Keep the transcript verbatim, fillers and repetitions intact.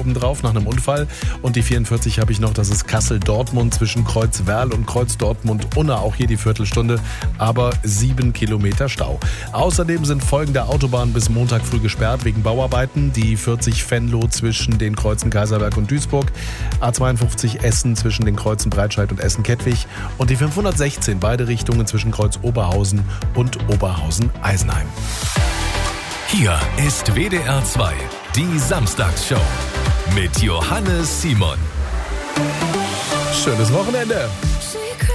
obendrauf nach einem Unfall. Und die vierundvierzig habe ich noch, das ist Kassel-Dortmund zwischen Kreuzwerl und Kreuz-Dortmund-Unna. Auch hier die Viertelstunde, aber sieben Kilometer Stau. Außerdem sind folgende Autobahnen bis Montag früh gesperrt wegen Bauarbeiten. Die vierzig Venlo zwischen den Kreuzen Kaiserberg und Duisburg. A zweiundfünfzig Essen zwischen den Kreuzen Breitscheid und Essen-Kettwig. Und die fünfhundertsechzehn beide Richtungen zwischen Kreuz Oberhausen und Oberhausen-Eisenheim. Hier ist W D R zwei, die Samstagsshow mit Johannes Simon. Schönes Wochenende.